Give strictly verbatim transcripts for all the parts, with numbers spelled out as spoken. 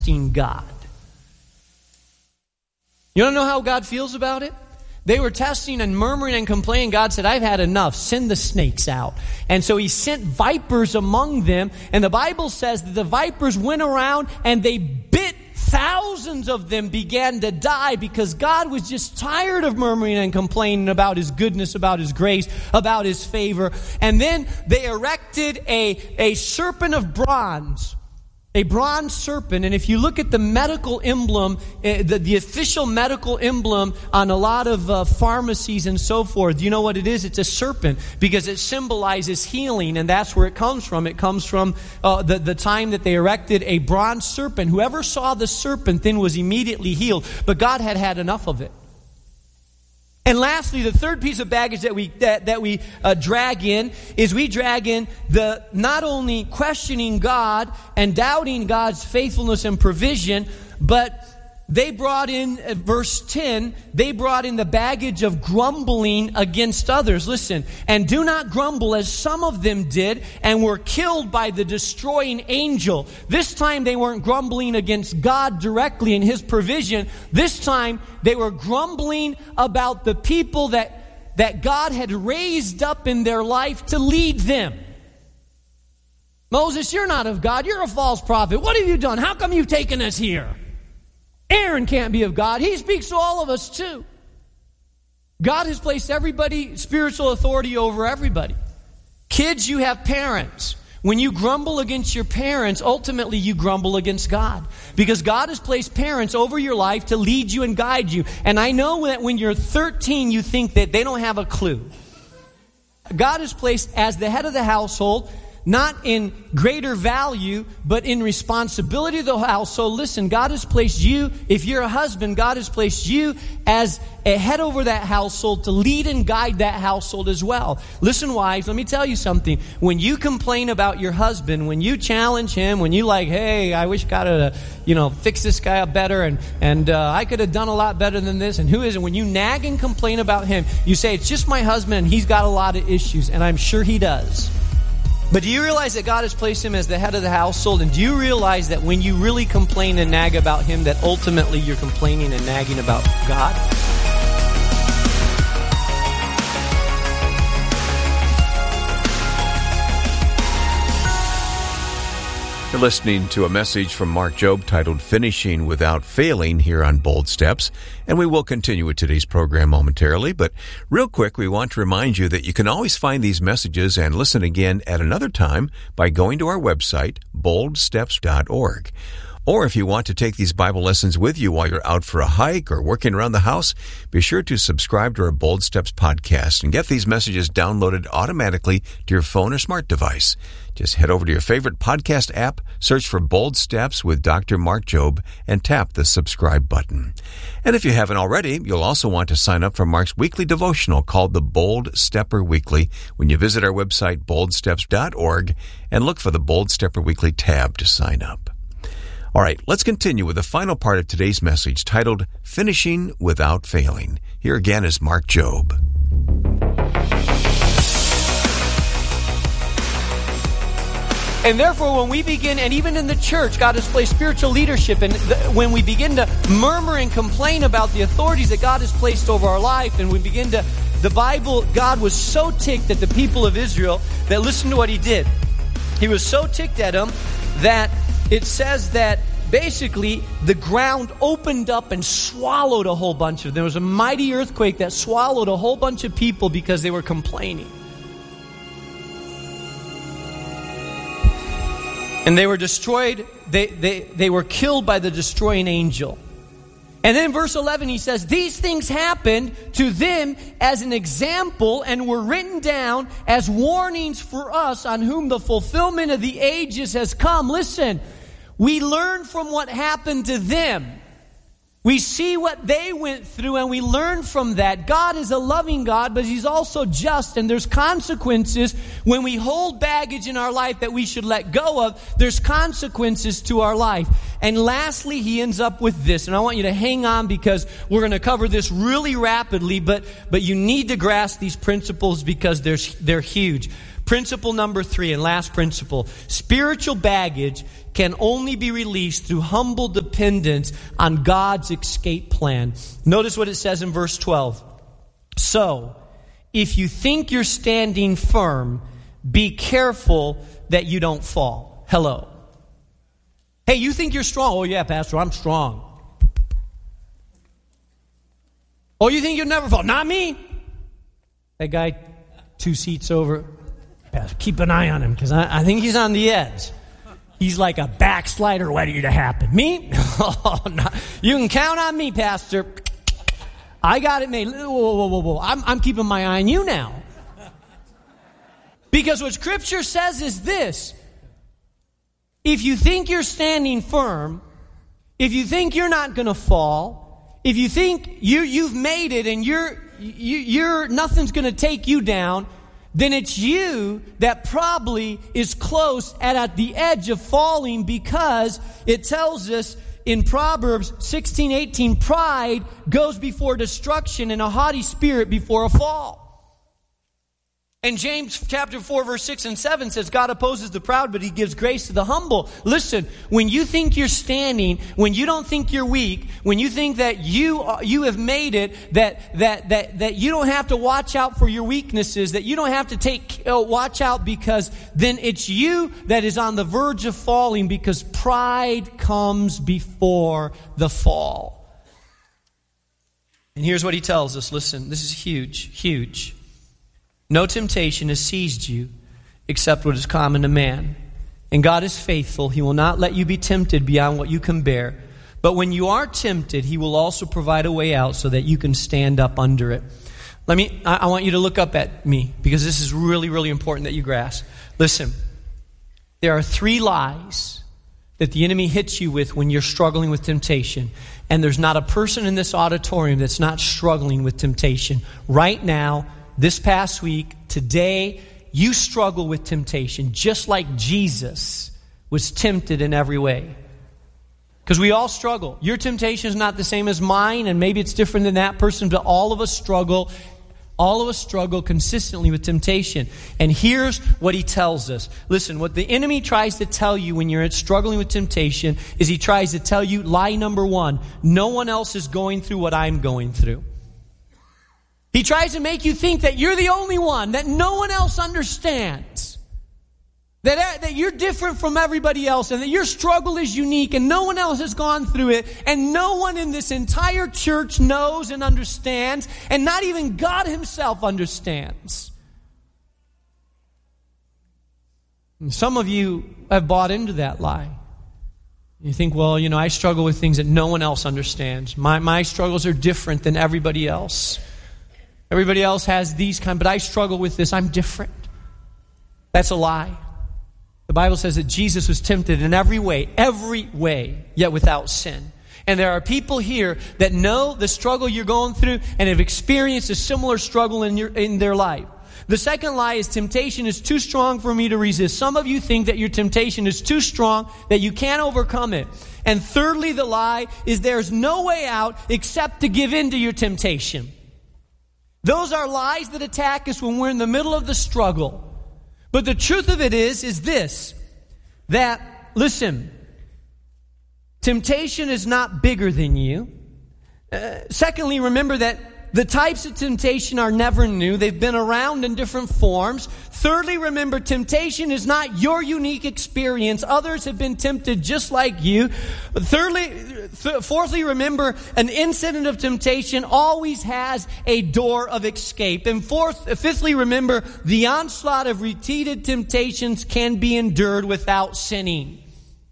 God. You want to know how God feels about it? They were testing and murmuring and complaining. God said, I've had enough. Send the snakes out. And so he sent vipers among them. And the Bible says that the vipers went around and they bit thousands of them began to die because God was just tired of murmuring and complaining about his goodness, about his grace, about his favor. And then they erected a, a serpent of bronze. A bronze serpent, and if you look at the medical emblem, uh, the, the official medical emblem on a lot of uh, pharmacies and so forth, you know what it is? It's a serpent because it symbolizes healing, and that's where it comes from. It comes from uh, the, the time that they erected a bronze serpent. Whoever saw the serpent then was immediately healed, but God had had enough of it. And lastly, the third piece of baggage that we that, that we uh, drag in is we drag in the not only questioning God and doubting God's faithfulness and provision, but they brought in, uh, verse ten, they brought in the baggage of grumbling against others. Listen, and do not grumble as some of them did and were killed by the destroying angel. This time they weren't grumbling against God directly in his provision. This time they were grumbling about the people that, that God had raised up in their life to lead them. Moses, you're not of God. You're a false prophet. What have you done? How come you've taken us here? Aaron can't be of God. He speaks to all of us too. God has placed everybody, spiritual authority over everybody. Kids, you have parents. When you grumble against your parents, ultimately you grumble against God. Because God has placed parents over your life to lead you and guide you. And I know that when you're thirteen, you think that they don't have a clue. God has placed as the head of the household, not in greater value, but in responsibility of the household. Listen, God has placed you, if you're a husband, God has placed you as a head over that household to lead and guide that household as well. Listen, wives, let me tell you something. When you complain about your husband, when you challenge him, when you like, hey, I wish God had, uh, you know, fixed this guy up better, and, and uh, I could have done a lot better than this, and who is it? When you nag and complain about him, you say, it's just my husband, and he's got a lot of issues, and I'm sure he does. But do you realize that God has placed him as the head of the household? And do you realize that when you really complain and nag about him, that ultimately you're complaining and nagging about God? You're listening to a message from Mark Jobe titled Finishing Without Failing here on Bold Steps, and we will continue with today's program momentarily. But real quick, we want to remind you that you can always find these messages and listen again at another time by going to our website, bold steps dot org. Or if you want to take these Bible lessons with you while you're out for a hike or working around the house, be sure to subscribe to our Bold Steps podcast and get these messages downloaded automatically to your phone or smart device. Just head over to your favorite podcast app, search for Bold Steps with Doctor Mark Jobe, and tap the subscribe button. And if you haven't already, you'll also want to sign up for Mark's weekly devotional called the Bold Stepper Weekly when you visit our website, bold steps dot org, and look for the Bold Stepper Weekly tab to sign up. All right, let's continue with the final part of today's message titled Finishing Without Failing. Here again is Mark Jobe. And therefore, when we begin, and even in the church, God has placed spiritual leadership. And the, when we begin to murmur and complain about the authorities that God has placed over our life, and we begin to, the Bible, God was so ticked at the people of Israel that listen to what he did. He was so ticked at them that it says that basically the ground opened up and swallowed a whole bunch of them. There was a mighty earthquake that swallowed a whole bunch of people because they were complaining. And they were destroyed, they, they, they were killed by the destroying angel. And then in verse eleven he says, these things happened to them as an example and were written down as warnings for us on whom the fulfillment of the ages has come. Listen, we learn from what happened to them. We see what they went through and we learn from that. God is a loving God, but he's also just, and there's consequences when we hold baggage in our life that we should let go of. There's consequences to our life. And lastly, he ends up with this, and I want you to hang on because we're going to cover this really rapidly, but, but you need to grasp these principles because they're, they're huge. Principle number three and last principle. Spiritual baggage can only be released through humble dependence on God's escape plan. Notice what it says in verse twelve. So, if you think you're standing firm, be careful that you don't fall. Hello. Hey, you think you're strong? Oh yeah, Pastor, I'm strong. Oh, you think you'll never fall? Not me. That guy two seats over. Pastor, keep an eye on him because I, I think he's on the edge. He's like a backslider ready to happen. Me? Oh, no. You can count on me, Pastor. I got it made. Whoa, whoa, whoa, whoa. I'm, I'm keeping my eye on you now. Because what Scripture says is this. If you think you're standing firm, if you think you're not going to fall, if you think you, you've made it and you're, you, you're nothing's going to take you down, then it's you that probably is close and at the edge of falling, because it tells us in Proverbs sixteen eighteen, pride goes before destruction and a haughty spirit before a fall. And James chapter four, verse six and seven says, God opposes the proud, but he gives grace to the humble. Listen, when you think you're standing, when you don't think you're weak, when you think that you you have made it, that that that that you don't have to watch out for your weaknesses, that you don't have to take uh, watch out, because then it's you that is on the verge of falling, because pride comes before the fall. And here's what he tells us. Listen, this is huge, huge. No temptation has seized you except what is common to man. And God is faithful. He will not let you be tempted beyond what you can bear. But when you are tempted, he will also provide a way out so that you can stand up under it. Let me, I, I want you to look up at me, because this is really, really important that you grasp. Listen, there are three lies that the enemy hits you with when you're struggling with temptation. And there's not a person in this auditorium that's not struggling with temptation. Right now, this past week, today, you struggle with temptation just like Jesus was tempted in every way. Because we all struggle. Your temptation is not the same as mine, and maybe it's different than that person, but all of us struggle. All of us struggle consistently with temptation. And here's what he tells us. Listen, what the enemy tries to tell you when you're struggling with temptation is he tries to tell you, lie number one, no one else is going through what I'm going through. He tries to make you think that you're the only one, that no one else understands. That, that you're different from everybody else, and that your struggle is unique and no one else has gone through it, and no one in this entire church knows and understands, and not even God himself understands. And some of you have bought into that lie. You think, well, you know, I struggle with things that no one else understands. My, my struggles are different than everybody else. Everybody else has these kind, but I struggle with this. I'm different. That's a lie. The Bible says that Jesus was tempted in every way, every way, yet without sin. And there are people here that know the struggle you're going through and have experienced a similar struggle in your in their life. The second lie is temptation is too strong for me to resist. Some of you think that your temptation is too strong, that you can't overcome it. And thirdly, the lie is there's no way out except to give in to your temptation. Those are lies that attack us when we're in the middle of the struggle. But the truth of it is, is this, that, listen, temptation is not bigger than you. Uh, secondly, remember that the types of temptation are never new. They've been around in different forms. Thirdly, remember, temptation is not your unique experience. Others have been tempted just like you. Thirdly, th- fourthly, remember, an incident of temptation always has a door of escape. And fourth, fifthly, remember, the onslaught of repeated temptations can be endured without sinning.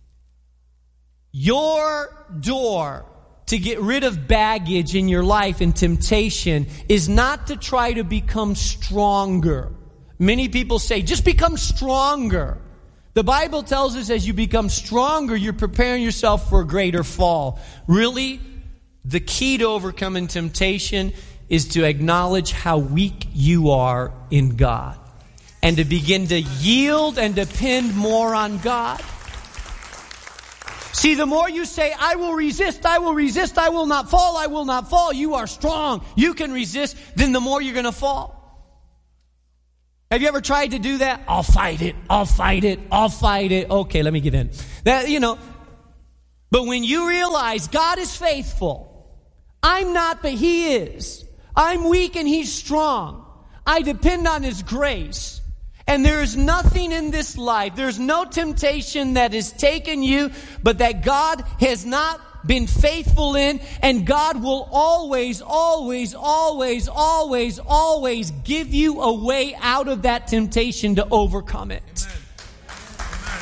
Your door to get rid of baggage in your life and temptation is not to try to become stronger. Many people say, just become stronger. The Bible tells us as you become stronger, you're preparing yourself for a greater fall. Really, the key to overcoming temptation is to acknowledge how weak you are in God and to begin to yield and depend more on God. See, the more you say, I will resist, I will resist, I will not fall, I will not fall, you are strong, you can resist, then the more you're going to fall. Have you ever tried to do that? I'll fight it. I'll fight it. I'll fight it. Okay, let me give in. That, you know, but when you realize God is faithful, I'm not, but He is. I'm weak and He's strong. I depend on His grace. And there is nothing in this life, there's no temptation that has taken you, but that God has not been faithful in, and God will always, always, always, always, always give you a way out of that temptation to overcome it. Amen.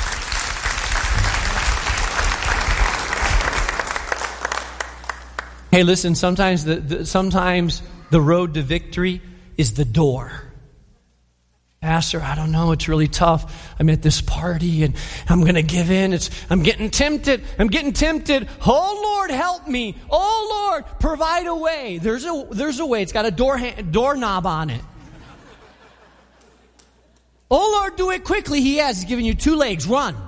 Hey, listen, sometimes the, the sometimes the road to victory is the door. Pastor, I don't know, it's really tough. I'm at this party and I'm going to give in. It's I'm getting tempted. I'm getting tempted. Oh, Lord, help me. Oh, Lord, provide a way. There's a there's a way. It's got a door doorknob on it. Oh, Lord, do it quickly. He has. He's giving you two legs. Run.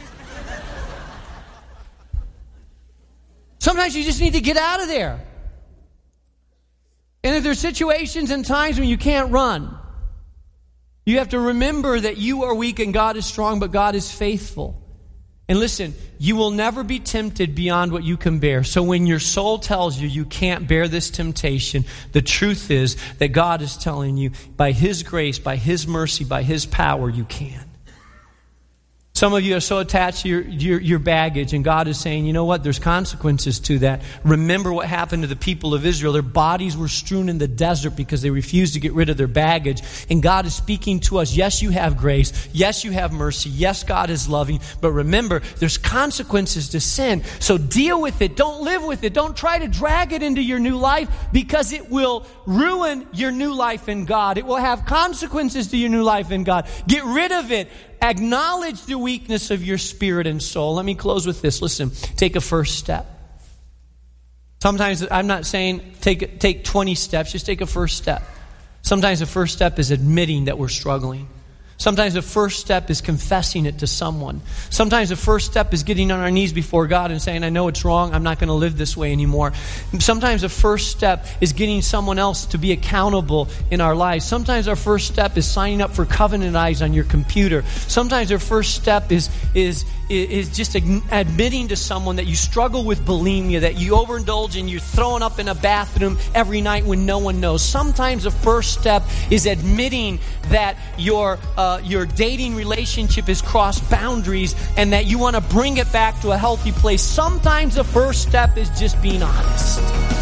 Sometimes you just need to get out of there. And if there's situations and times when you can't run, you have to remember that you are weak and God is strong, but God is faithful. And listen, you will never be tempted beyond what you can bear. So when your soul tells you you can't bear this temptation, the truth is that God is telling you by His grace, by His mercy, by His power, you can. Some of you are so attached to your, your, your baggage, and God is saying, you know what, there's consequences to that. Remember what happened to the people of Israel. Their bodies were strewn in the desert because they refused to get rid of their baggage. And God is speaking to us, yes, you have grace. Yes, you have mercy. Yes, God is loving. But remember, there's consequences to sin. So deal with it. Don't live with it. Don't try to drag it into your new life, because it will ruin your new life in God. It will have consequences to your new life in God. Get rid of it. Acknowledge the weakness of your spirit and soul. Let me close with this. Listen, take a first step. Sometimes I'm not saying take take twenty steps, just take a first step. Sometimes the first step is admitting that we're struggling. Sometimes the first step is confessing it to someone. Sometimes the first step is getting on our knees before God and saying, I know it's wrong, I'm not going to live this way anymore. Sometimes the first step is getting someone else to be accountable in our lives. Sometimes our first step is signing up for Covenant Eyes on your computer. Sometimes our first step is is is just admitting to someone that you struggle with bulimia, that you overindulge and you're throwing up in a bathroom every night when no one knows. Sometimes the first step is admitting that your uh, your dating relationship has crossed boundaries and that you want to bring it back to a healthy place. Sometimes the first step is just being honest.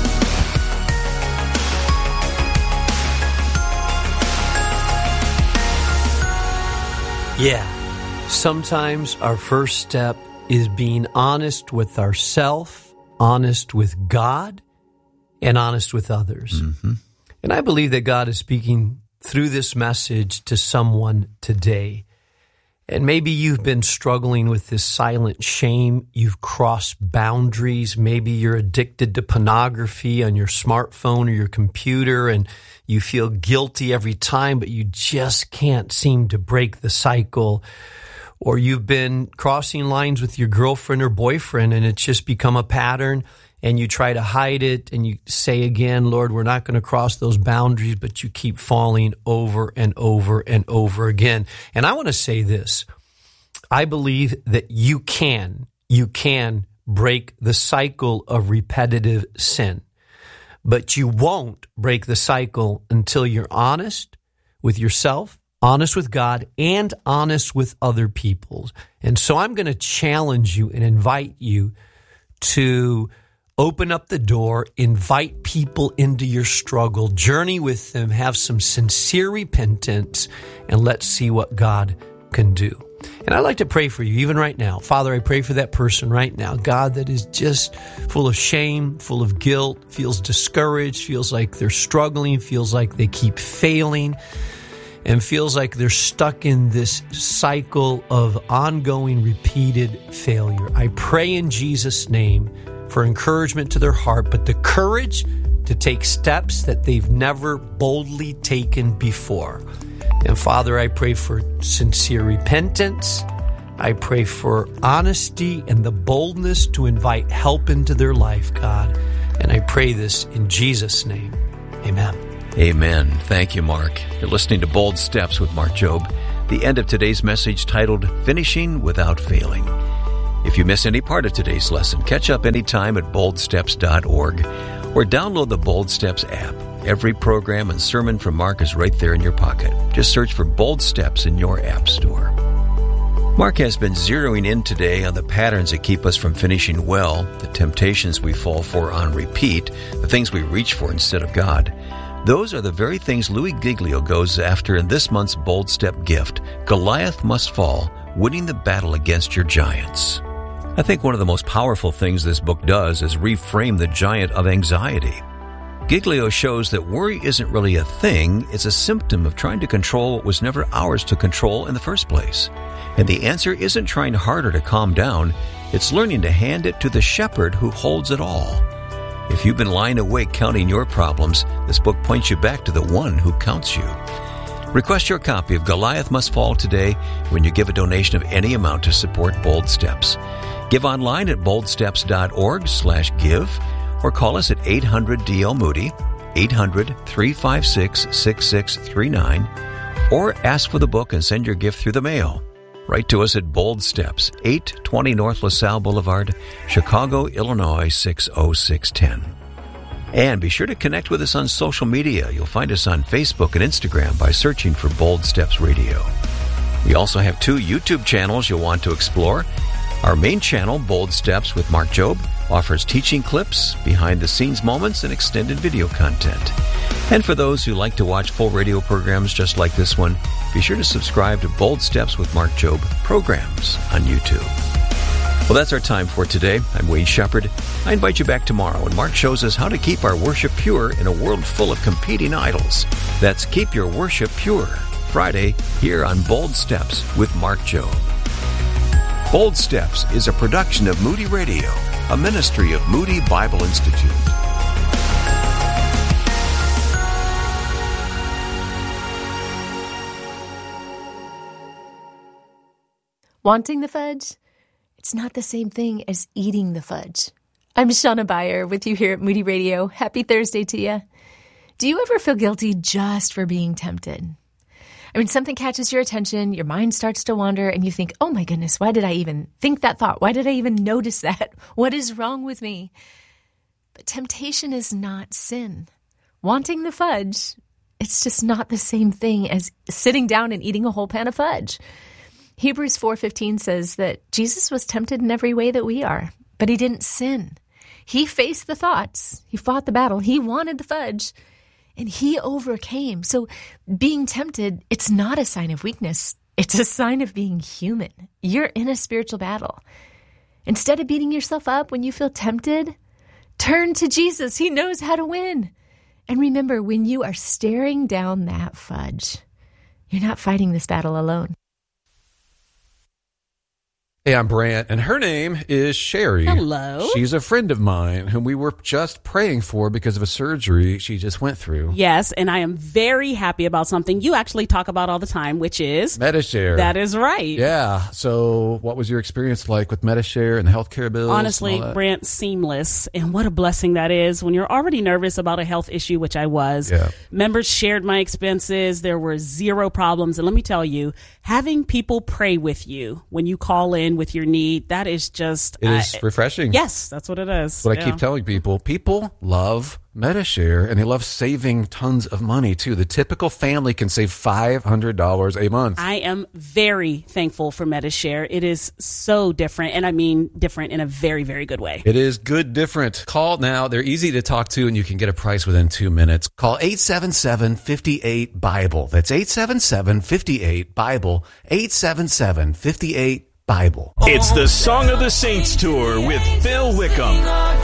Yeah. Sometimes our first step is being honest with ourselves, honest with God, and honest with others. Mm-hmm. And I believe that God is speaking through this message to someone today. And maybe you've been struggling with this silent shame. You've crossed boundaries. Maybe you're addicted to pornography on your smartphone or your computer, and you feel guilty every time, but you just can't seem to break the cycle. Or you've been crossing lines with your girlfriend or boyfriend, and it's just become a pattern, and you try to hide it, and you say again, Lord, we're not going to cross those boundaries, but you keep falling over and over and over again. And I want to say this. I believe that you can, you can break the cycle of repetitive sin, but you won't break the cycle until you're honest with yourself, honest with God, and honest with other people. And so I'm going to challenge you and invite you to open up the door, invite people into your struggle, journey with them, have some sincere repentance, and let's see what God can do. And I'd like to pray for you even right now. Father, I pray for that person right now, God, that is just full of shame, full of guilt, feels discouraged, feels like they're struggling, feels like they keep failing, and feels like they're stuck in this cycle of ongoing, repeated failure. I pray in Jesus' name for encouragement to their heart, but the courage to take steps that they've never boldly taken before. And Father, I pray for sincere repentance. I pray for honesty and the boldness to invite help into their life, God. And I pray this in Jesus' name. Amen. Amen. Thank you, Mark. You're listening to Bold Steps with Mark Jobe, the end of today's message titled Finishing Without Failing. If you miss any part of today's lesson, catch up anytime at bold steps dot org or download the Bold Steps app. Every program and sermon from Mark is right there in your pocket. Just search for Bold Steps in your app store. Mark has been zeroing in today on the patterns that keep us from finishing well, the temptations we fall for on repeat, the things we reach for instead of God. Those are the very things Louis Giglio goes after in this month's Bold Step gift, Goliath Must Fall, Winning the Battle Against Your Giants. I think one of the most powerful things this book does is reframe the giant of anxiety. Giglio shows that worry isn't really a thing, it's a symptom of trying to control what was never ours to control in the first place. And the answer isn't trying harder to calm down, it's learning to hand it to the shepherd who holds it all. If you've been lying awake counting your problems, this book points you back to the one who counts you. Request your copy of Goliath Must Fall today when you give a donation of any amount to support Bold Steps. Give online at bold steps dot org slash give or call us at eight hundred D L Moody, eight hundred, three five six, six six three nine, or ask for the book and send your gift through the mail. Write to us at Bold Steps, eight twenty North LaSalle Boulevard, Chicago, Illinois six oh six one oh. And be sure to connect with us on social media. You'll find us on Facebook and Instagram by searching for Bold Steps Radio. We also have two YouTube channels you'll want to explore. Our main channel, Bold Steps with Mark Jobe, offers teaching clips, behind-the-scenes moments, and extended video content. And for those who like to watch full radio programs just like this one, be sure to subscribe to Bold Steps with Mark Jobe programs on YouTube. Well, that's our time for today. I'm Wayne Shepherd. I invite you back tomorrow when Mark shows us how to keep our worship pure in a world full of competing idols. That's Keep Your Worship Pure, Friday, here on Bold Steps with Mark Jobe. Bold Steps is a production of Moody Radio, a ministry of Moody Bible Institute. Wanting the fudge? It's not the same thing as eating the fudge. I'm Shauna Beyer with you here at Moody Radio. Happy Thursday to you. Do you ever feel guilty just for being tempted? I mean, something catches your attention, your mind starts to wander, and you think, oh my goodness, why did I even think that thought? Why did I even notice that? What is wrong with me? But temptation is not sin. Wanting the fudge, it's just not the same thing as sitting down and eating a whole pan of fudge. Hebrews four fifteen says that Jesus was tempted in every way that we are, but he didn't sin. He faced the thoughts. He fought the battle. He wanted the fudge, and he overcame. So being tempted, it's not a sign of weakness. It's a sign of being human. You're in a spiritual battle. Instead of beating yourself up when you feel tempted, turn to Jesus. He knows how to win. And remember, when you are staring down that fudge, you're not fighting this battle alone. Hey, I'm Brant, and her name is Sherry. Hello. She's a friend of mine whom we were just praying for because of a surgery she just went through. Yes, and I am very happy about something you actually talk about all the time, which is... Medi-Share. That is right. Yeah. So what was your experience like with Medi-Share and the healthcare bills? Honestly, Brant, seamless. And what a blessing that is when you're already nervous about a health issue, which I was. Yeah. Members shared my expenses. There were zero problems. And let me tell you, having people pray with you when you call in with your need, that is just... It is uh, refreshing. Yes, that's what it is. What yeah. I keep telling people, people love Medi-Share, and they love saving tons of money, too. The typical family can save five hundred dollars a month. I am very thankful for Medi-Share. It is so different, and I mean different in a very, very good way. It is good different. Call now. They're easy to talk to, and you can get a price within two minutes. Call eight seven seven, five eight, BIBLE. That's eight seven seven, five eight, BIBLE. eight seven seven, five eight, BIBLE. It's the Song of the Saints Tour with Phil Wickham.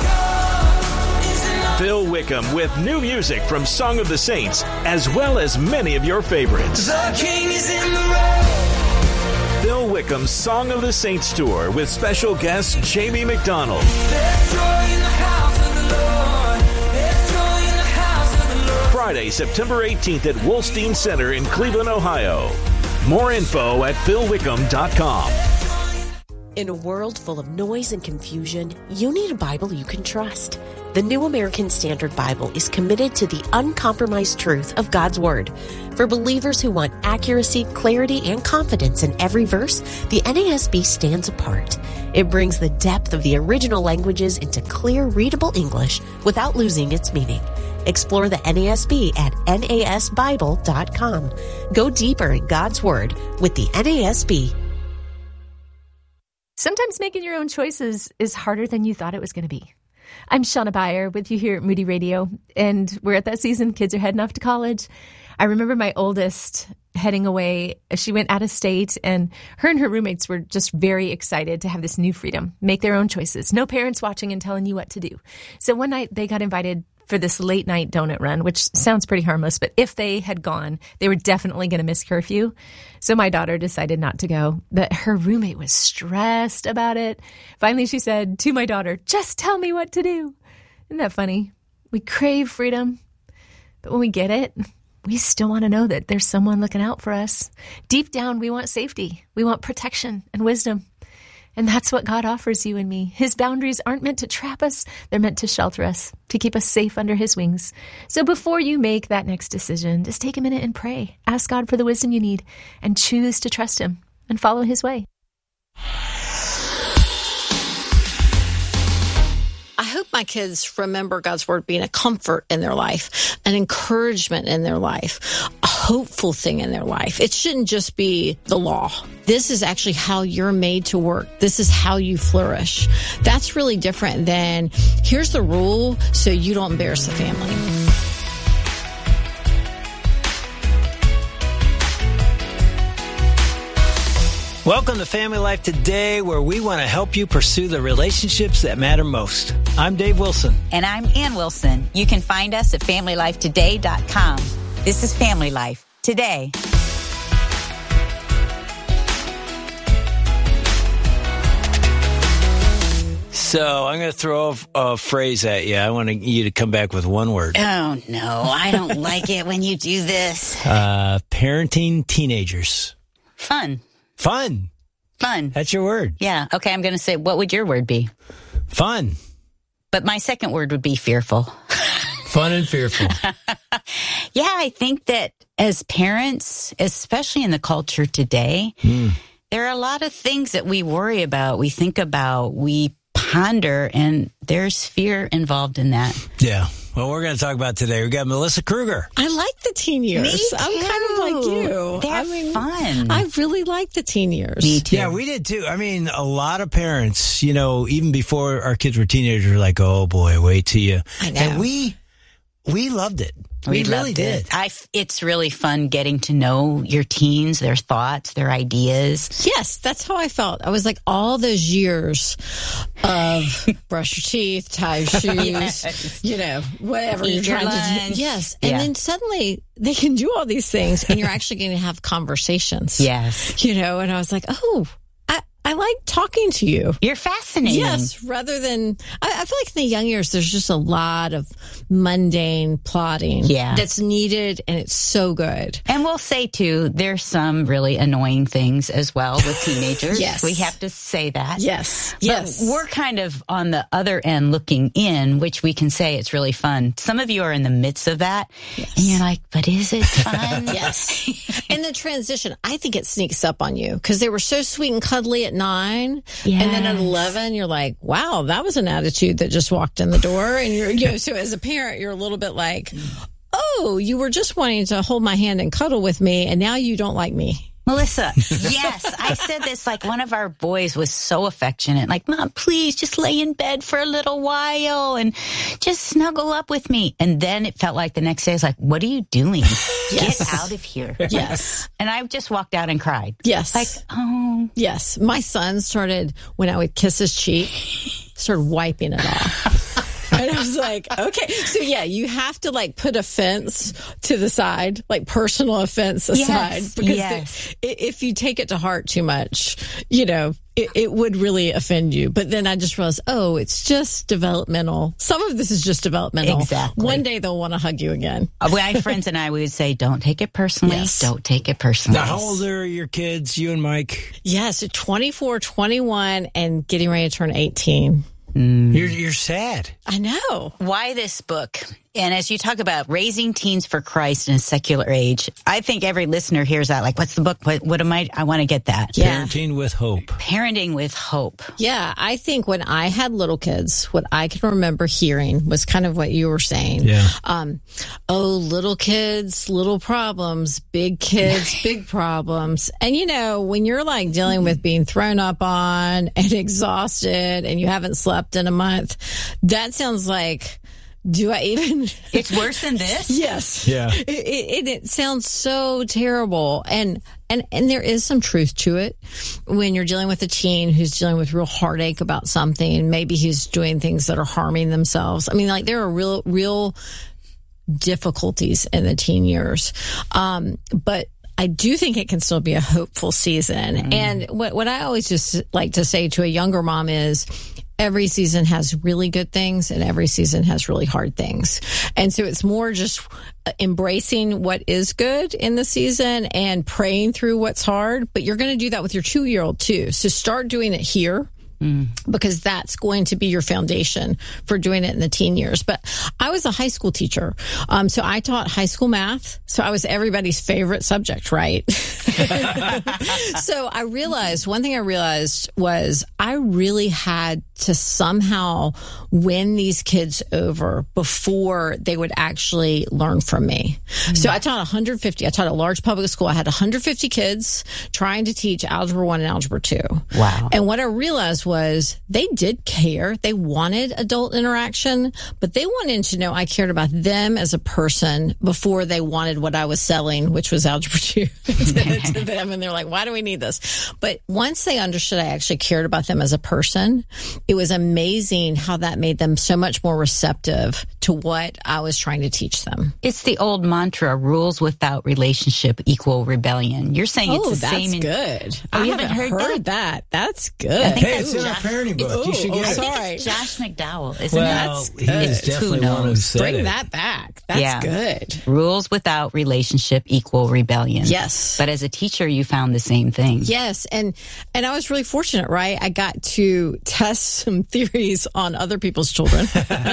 Phil Wickham with new music from Song of the Saints, as well as many of your favorites. The King is in the road. Phil Wickham's Song of the Saints Tour with special guest Jamie McDonald. There's joy in the house of the Lord. There's joy in the house of the Lord. Friday, September eighteenth at Wolstein Center in Cleveland, Ohio. More info at phil wickham dot com. In a world full of noise and confusion, you need a Bible you can trust. the New American Standard Bible is committed to the uncompromised truth of God's Word. For believers who want accuracy, clarity, and confidence in every verse, the N A S B stands apart. It brings the depth of the original languages into clear, readable English without losing its meaning. Explore the N A S B at N A S Bible dot com. Go deeper in God's Word with the N A S B. Sometimes making your own choices is harder than you thought it was going to be. I'm Shauna Beyer with you here at Moody Radio, and we're at that season. Kids are heading off to college. I remember my oldest heading away. She went out of state, and her and her roommates were just very excited to have this new freedom, make their own choices. No parents watching and telling you what to do. So one night they got invited for this late night donut run, which sounds pretty harmless, but if they had gone, they were definitely going to miss curfew. So my daughter decided not to go, but her roommate was stressed about it. Finally, she said to my daughter, "Just tell me what to do." Isn't that funny? We crave freedom, but when we get it, we still want to know that there's someone looking out for us. Deep down, we want safety. We want protection and wisdom. And that's what God offers you and me. His boundaries aren't meant to trap us. They're meant to shelter us, to keep us safe under his wings. So before you make that next decision, just take a minute and pray. Ask God for the wisdom you need and choose to trust him and follow his way. I hope my kids remember God's Word being a comfort in their life, an encouragement in their life, a hopeful thing in their life. It shouldn't just be the law. This is actually how you're made to work. This is how you flourish. That's really different than here's the rule so you don't embarrass the family. Welcome to Family Life Today, where we want to help you pursue the relationships that matter most. I'm Dave Wilson. And I'm Ann Wilson. You can find us at family life today dot com. This is Family Life Today. So I'm going to throw a, a phrase at you. I want to, you to come back with one word. Oh, no. I don't like it when you do this. Uh, parenting teenagers. Fun. Fun. Fun. That's your word. Yeah. Okay, I'm going to say, what would your word be? Fun. But my second word would be fearful. Fun and fearful. Yeah, I think that as parents, especially in the culture today, mm. there are a lot of things that we worry about, we think about, we ponder, and there's fear involved in that. Yeah. Well, we're going to talk about today. We got Melissa Kruger. I like the teen years. Me too. I'm kind of like you. They're I mean, fun. I really like the teen years. Me too. Yeah, we did too. I mean, a lot of parents, you know, even before our kids were teenagers, were like, "Oh boy, wait till you." I know. And we we loved it. We, we really did. It. I, it's really fun getting to know your teens, their thoughts, their ideas. Yes, that's how I felt. I was like all those years of brush your teeth, tie your shoes, yes. you know, whatever Eat you're trying lunch. to do. Yes. And yeah. then suddenly they can do all these things and you're actually going to have conversations. Yes. You know, and I was like, oh, I, I like talking to you. You're fascinating. Yes, rather than, I, I feel like in the young years, there's just a lot of mundane plotting yeah. that's needed, and it's so good. And we'll say, too, there's some really annoying things as well with teenagers. Yes. We have to say that. Yes. But yes. we're kind of on the other end looking in, which we can say it's really fun. Some of you are in the midst of that, yes. and you're like, but is it fun? Yes. And the transition, I think it sneaks up on you because they were so sweet and cuddly at nine, yes. and then at eleven, you're like, wow, that was an attitude that just walked in the door. And you're, you know, so as a parent, you're a little bit like, oh, you were just wanting to hold my hand and cuddle with me, and now you don't like me. Melissa, yes, I said this, like one of our boys was so affectionate, like, Mom, please just lay in bed for a little while and just snuggle up with me. And then it felt like the next day, I was like, what are you doing? Yes. Get out of here. Yes. And I just walked out and cried. Yes. Like, oh. Yes. My son started, when I would kiss his cheek, started wiping it off. And I was like, okay. So, yeah, you have to, like, put a fence to the side, like personal offense aside. Yes, because yes. the, if you take it to heart too much, you know, it, it would really offend you. But then I just realized, oh, it's just developmental. Some of this is just developmental. Exactly. One day they'll want to hug you again. My friends and I, we would say, don't take it personally. Yes. Don't take it personally. Now, how old are your kids, you and Mike? Yeah, so twenty-four, twenty-one, and getting ready to turn eighteen. Mm. You're, you're sad. I know. Why this book? And as you talk about raising teens for Christ in a secular age, I think every listener hears that, like, what's the book? What, what am I? I want to get that. Yeah. Parenting with Hope. Parenting with Hope. Yeah, I think when I had little kids, what I can remember hearing was kind of what you were saying. Yeah. Um, oh, little kids, little problems, big kids, big problems. And, you know, when you're like dealing with being thrown up on and exhausted and you haven't slept in a month, that sounds like, do I even? It's worse than this? Yes. Yeah. It, it, it sounds so terrible. And, and, and there is some truth to it when you're dealing with a teen who's dealing with real heartache about something. Maybe he's doing things that are harming themselves. I mean, like there are real, real difficulties in the teen years. Um, but I do think it can still be a hopeful season. Mm. And what, what I always just like to say to a younger mom is, every season has really good things and every season has really hard things. And so it's more just embracing what is good in the season and praying through what's hard. But you're going to do that with your two-year-old too. So start doing it here. Mm. Because that's going to be your foundation for doing it in the teen years. But I was a high school teacher. Um, so I taught high school math. So I was everybody's favorite subject, right? So I realized, one thing I realized was I really had to somehow win these kids over before they would actually learn from me. Mm. So I taught one hundred fifty. I taught a large public school. I had one hundred fifty kids trying to teach Algebra one and Algebra two. Wow. And what I realized was they did care. They wanted adult interaction, but they wanted to know I cared about them as a person before they wanted what I was selling, which was Algebra two to, to them. And they're like, why do we need this? But once they understood I actually cared about them as a person, it was amazing how that made them so much more receptive to what I was trying to teach them. It's the old mantra, rules without relationship equal rebellion. You're saying oh, it's the that's same. In, good. oh, I you haven't heard, heard that? that. That's good. I think hey, that's it's in our parenting book. Ooh, you should get oh, it. I think sorry. it's Josh McDowell, isn't well, it? he is definitely one who said Bring it. that back. That's yeah. good. Rules without relationship equal rebellion. Yes. But as a teacher, you found the same thing. Yes. And, and I was really fortunate, right? I got to test some theories on other people's children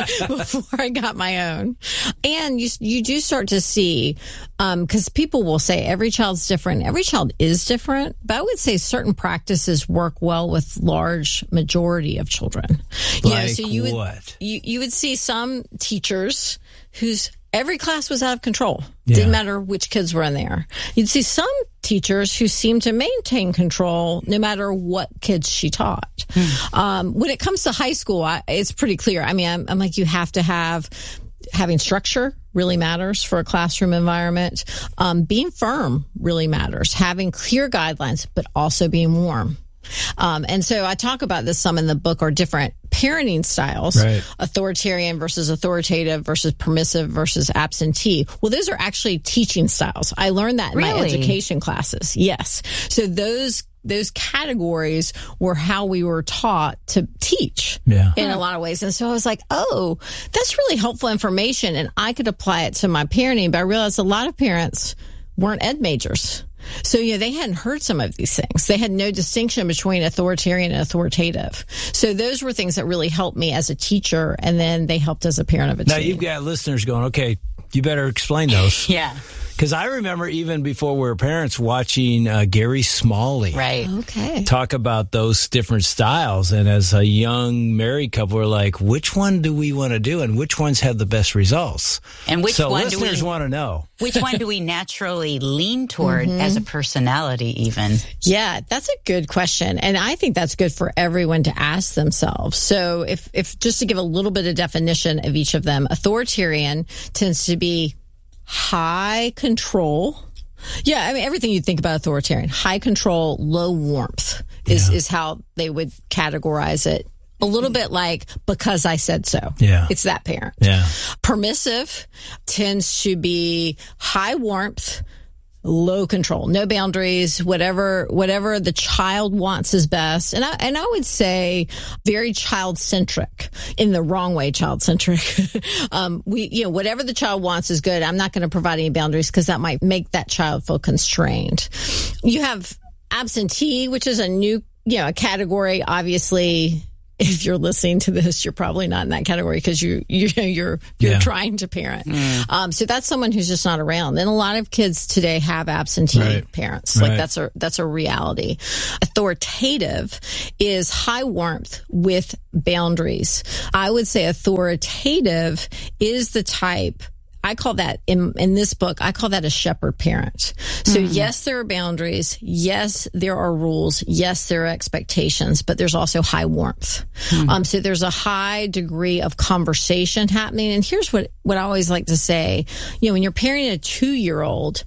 before I got my own. And you, you do start to see, um, cause people will say every child's different. Every child is different, but I would say certain practices work well with large majority of children. You like know, so you would, what? You, you would see some teachers whose every class was out of control. Yeah. Didn't matter which kids were in there. You'd see some teachers who seemed to maintain control no matter what kids she taught. Hmm. Um, when it comes to high school, I, it's pretty clear. I mean, I'm, I'm like, you have to have having structure really matters for a classroom environment. Um, being firm really matters. Having clear guidelines, but also being warm. Um, and so I talk about this some in the book, are different parenting styles, right. Authoritarian versus authoritative versus permissive versus absentee. Well, those are actually teaching styles. I learned that in really? my education classes. Yes. So those those categories were how we were taught to teach yeah. in a lot of ways. And so I was like, oh, that's really helpful information. And I could apply it to my parenting, but I realized a lot of parents weren't ed majors. So, you know, they hadn't heard some of these things. They had no distinction between authoritarian and authoritative. So those were things that really helped me as a teacher, and then they helped as a parent of a now, teen. Now, you've got listeners going, okay, you better explain those. Yeah. Because I remember even before we were parents watching uh, Gary Smalley. Right. Okay. Talk about those different styles. And as a young married couple, we're like, which one do we want to do and which ones have the best results? And which so one listeners do we want to know? Which one do we naturally lean toward mm-hmm. as a personality even? Yeah, that's a good question. And I think that's good for everyone to ask themselves. So if, if just to give a little bit of definition of each of them, authoritarian tends to be high control. Yeah, I mean, everything you think about authoritarian. High control, low warmth is, yeah. is how they would categorize it. A little bit like, because I said so. Yeah. It's that parent. Yeah. Permissive tends to be high warmth, low control, no boundaries, whatever, whatever the child wants is best. And I, and I would say very child centric, in the wrong way, child centric. um, we, you know, whatever the child wants is good. I'm not going to provide any boundaries because that might make that child feel constrained. You have absentee, which is a new, you know, a category, obviously. if you're listening to this, you're probably not in that category because you, you know, you're, you're Yeah. trying to parent. Mm. Um, so that's someone who's just not around. And a lot of kids today have absentee Right. parents. Right. Like that's a, that's a reality. Authoritative is high warmth with boundaries. I would say authoritative is the type, I call that in, in this book, I call that a shepherd parent. So Mm. yes, there are boundaries. Yes, there are rules. Yes, there are expectations, but there's also high warmth. Mm. Um, so there's a high degree of conversation happening. And here's what, what I always like to say, you know, when you're parenting a two year old,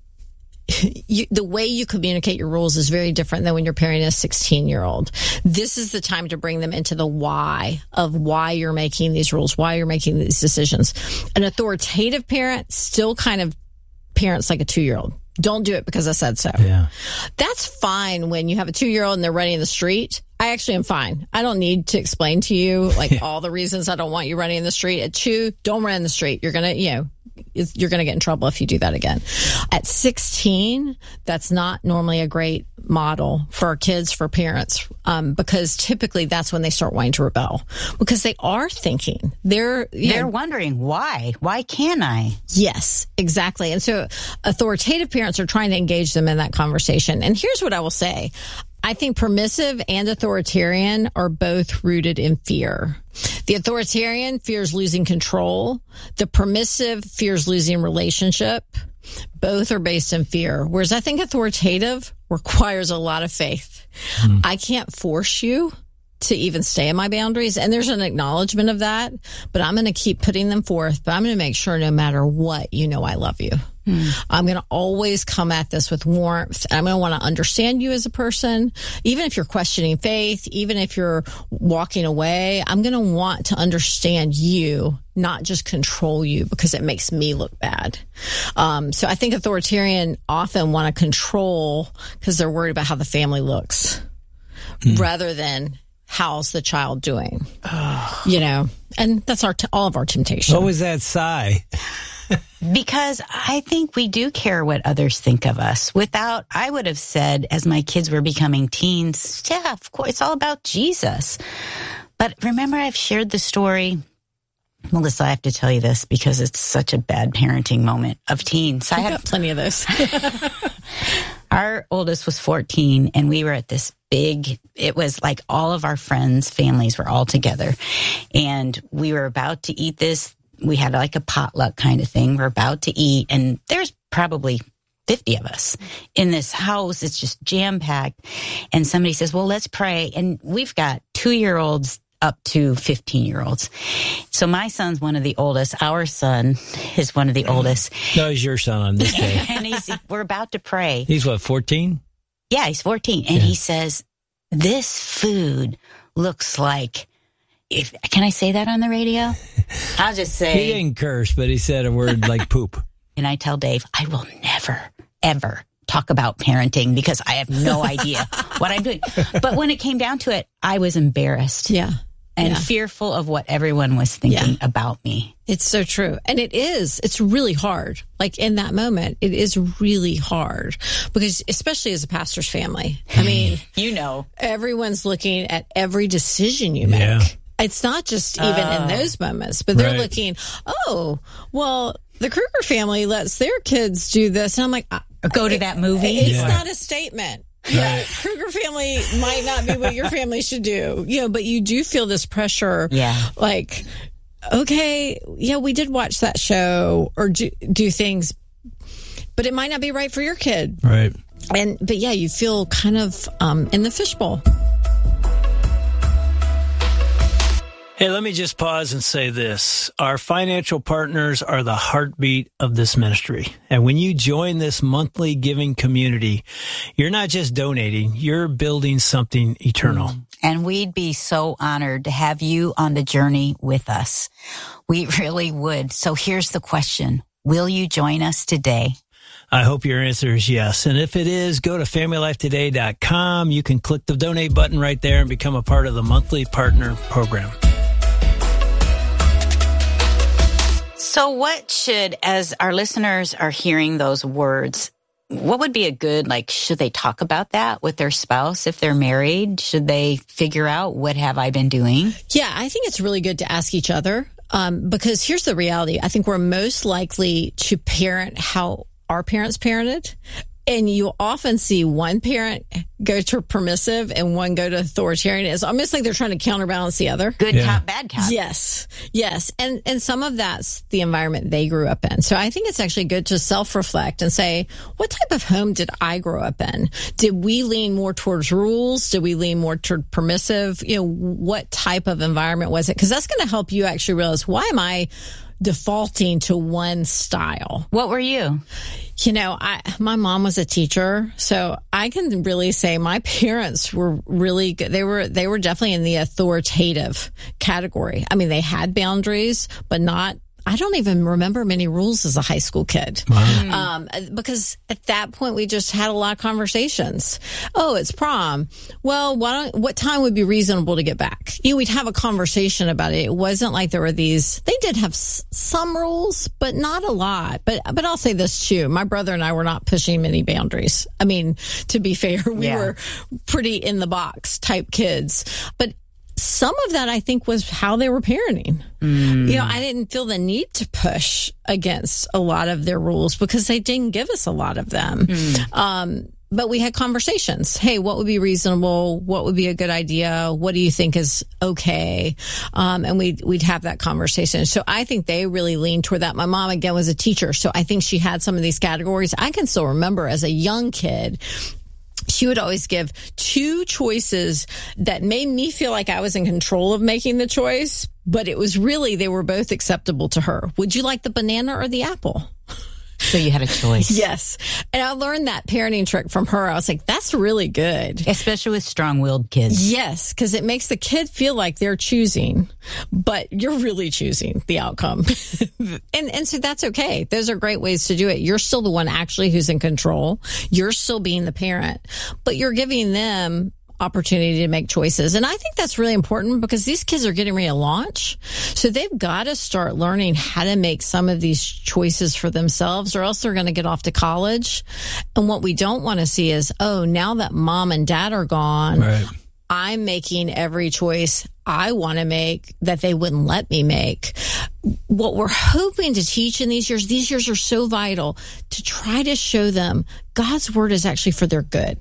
You, the way you communicate your rules is very different than when you're parenting a sixteen year old. This is the time to bring them into the why of why you're making these rules, why you're making these decisions. An authoritative parent still kind of parents like a two year old. Don't do it because I said so. Yeah. That's fine when you have a two year old and they're running in the street. I actually am fine. I don't need to explain to you like all the reasons I don't want you running in the street. At two, don't run in the street. You're going to, you know, you're going to get in trouble if you do that again. At sixteen, that's not normally a great model for our kids, for parents, um, because typically that's when they start wanting to rebel because they are thinking. They're you They're know, wondering why. Why can't I? Yes, exactly. And so authoritative parents are trying to engage them in that conversation. And here's what I will say. I think permissive and authoritarian are both rooted in fear. The authoritarian fears losing control. The permissive fears losing relationship. Both are based in fear. Whereas I think authoritative requires a lot of faith. Mm. I can't force you to even stay in my boundaries. And there's an acknowledgement of that, but I'm going to keep putting them forth, but I'm going to make sure no matter what, you know, I love you. Hmm. I'm going to always come at this with warmth. I'm going to want to understand you as a person. Even if you're questioning faith, even if you're walking away, I'm going to want to understand you, not just control you because it makes me look bad. Um, so I think authoritarian often want to control because they're worried about how the family looks hmm. rather than how's the child doing, oh. you know, and that's our, t- all of our temptation. What was that sigh? Because I think we do care what others think of us. Without, I would have said, as my kids were becoming teens, yeah, of course, it's all about Jesus. But remember, I've shared the story. Melissa, I have to tell you this because it's such a bad parenting moment of teens. I had got plenty of those. Our oldest was fourteen, and we were at this big, it was like all of our friends' families were all together. And we were about to eat this. We had like a potluck kind of thing. We're about to eat, and there's probably fifty of us in this house. It's just jam-packed. And somebody says, well, let's pray. And we've got two-year-olds up to fifteen-year-olds. So my son's one of the oldest. Our son is one of the oldest. No, he's your son on this day. And he's, we're about to pray. He's what, fourteen? Yeah, he's fourteen. And yeah. He says, this food looks like, if can I say that on the radio? I'll just say. He didn't curse, but he said a word like poop. And I tell Dave, I will never, ever talk about parenting because I have no idea what I'm doing. But when it came down to it, I was embarrassed. Yeah. And yeah. fearful of what everyone was thinking yeah. about me. It's so true. And it is. It's really hard. Like in that moment, it is really hard because especially as a pastor's family, I mean, you know, everyone's looking at every decision you make. Yeah. It's not just even uh, in those moments, but they're right. looking, oh, well, the Kruger family lets their kids do this. And I'm like, or go to that movie. It's yeah. not a statement. Yeah, right. Kruger family might not be what your family should do. You know, but you do feel this pressure. Yeah. Like, okay, yeah, we did watch that show or do, do things, but it might not be right for your kid. Right. And, but yeah, you feel kind of um, in the fishbowl. Hey, let me just pause and say this. Our financial partners are the heartbeat of this ministry. And when you join this monthly giving community, you're not just donating, you're building something eternal. And we'd be so honored to have you on the journey with us. We really would. So here's the question. Will you join us today? I hope your answer is yes. And if it is, go to family life today dot com. You can click the donate button right there and become a part of the monthly partner program. So what should, as our listeners are hearing those words, what would be a good, like, should they talk about that with their spouse if they're married? Should they figure out what have I been doing? Yeah, I think it's really good to ask each other um, because here's the reality. I think we're most likely to parent how our parents parented. And you often see one parent go to permissive and one go to authoritarian. It's almost like they're trying to counterbalance the other. Good yeah. cop, bad cop. Yes. Yes. And and some of that's the environment they grew up in. So I think it's actually good to self-reflect and say, what type of home did I grow up in? Did we lean more towards rules? Did we lean more toward permissive? You know, what type of environment was it? Because that's going to help you actually realize, why am I defaulting to one style? What were you? You know, I, my mom was a teacher, so I can really say my parents were really good. They were, they were definitely in the authoritative category. I mean, they had boundaries, but not, I don't even remember many rules as a high school kid. Wow. Um, because at that point we just had a lot of conversations. Oh, it's prom. Well, why don't, what time would be reasonable to get back? You know, we'd have a conversation about it. It wasn't like there were these, they did have s- some rules, but not a lot. But, but I'll say this too. My brother and I were not pushing many boundaries. I mean, to be fair, we yeah. were pretty in the box type kids, but some of that, I think, was how they were parenting. Mm. You know, I didn't feel the need to push against a lot of their rules because they didn't give us a lot of them. Mm. Um, but we had conversations. Hey, what would be reasonable? What would be a good idea? What do you think is okay? Um, and we'd, we'd have that conversation. So I think they really leaned toward that. My mom, again, was a teacher. So I think she had some of these categories. I can still remember as a young kid, she would always give two choices that made me feel like I was in control of making the choice, but it was really, they were both acceptable to her. Would you like the banana or the apple? So you had a choice. Yes. And I learned that parenting trick from her. I was like, that's really good. Especially with strong-willed kids. Yes, because it makes the kid feel like they're choosing, but you're really choosing the outcome. and and so that's okay. Those are great ways to do it. You're still the one actually who's in control. You're still being the parent, but you're giving them opportunity to make choices. And I think that's really important because these kids are getting ready to launch. So they've got to start learning how to make some of these choices for themselves, or else they're going to get off to college. And what we don't want to see is, oh, now that mom and dad are gone, right, I'm making every choice I want to make that they wouldn't let me make. What we're hoping to teach in these years, these years are so vital to try to show them God's word is actually for their good,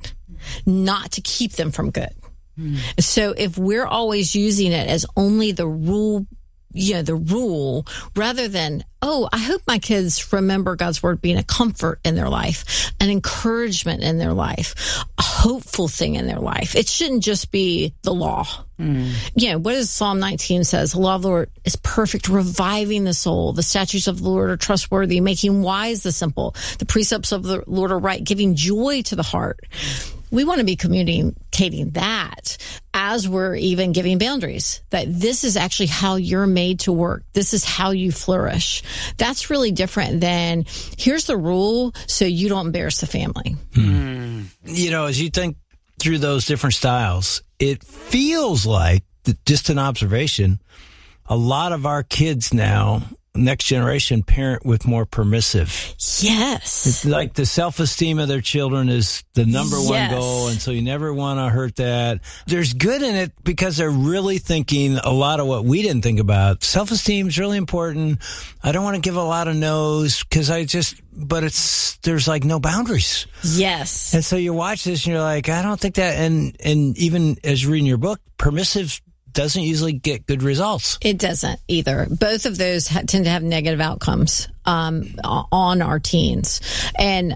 not to keep them from good. Mm. So if we're always using it as only the rule, you know, the rule, rather than, oh, I hope my kids remember God's word being a comfort in their life, an encouragement in their life, a hopeful thing in their life. It shouldn't just be the law. Mm. You know, what does Psalm nineteen says? The law of the Lord is perfect, reviving the soul. The statutes of the Lord are trustworthy, making wise the simple. The precepts of the Lord are right, giving joy to the heart. We want to be communicating that as we're even giving boundaries, that this is actually how you're made to work. This is how you flourish. That's really different than here's the rule so you don't embarrass the family. Hmm. You know, as you think through those different styles, it feels like, just an observation, a lot of our kids now, next generation, parent with more permissive. Yes. It's like the self-esteem of their children is the number one yes. goal, and so you never want to hurt that. There's good in it because they're really thinking a lot of what we didn't think about. Self-esteem is really important. I don't want to give a lot of no's because I just, but it's, there's like no boundaries. Yes. And so you watch this and you're like, I don't think that, and, and even as reading your book, permissive doesn't usually get good results. It doesn't either. Both of those ha- tend to have negative outcomes um, on our teens. And,